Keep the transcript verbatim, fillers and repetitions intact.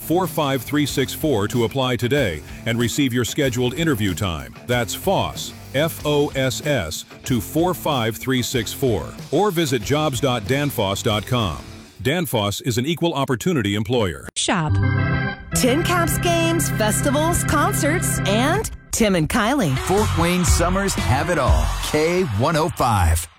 four five three six four to apply today and receive your scheduled interview time. That's F O S S, F O S S, to four five three six four. Or visit jobs dot danfoss dot com. Danfoss is an equal opportunity employer. Shop. Tin Caps games, festivals, concerts, and Tim and Kylie. Fort Wayne Summers have it all. K one oh five.